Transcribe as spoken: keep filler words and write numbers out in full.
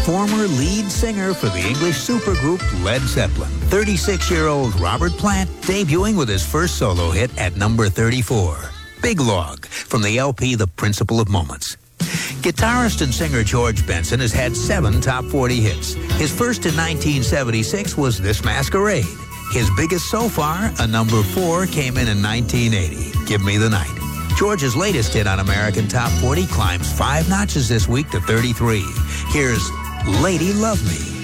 former lead singer for the English supergroup Led Zeppelin. thirty-six-year-old Robert Plant debuting with his first solo hit at number thirty-four, Big Log, from the L P The Principle of Moments. Guitarist and singer George Benson has had seven top forty hits. His first in nineteen seventy-six was This Masquerade. His biggest so far, a number four, came in in nineteen eighty, Give Me the Night. George's latest hit on American Top forty climbs five notches this week to thirty-three. Here's Lady Love Me.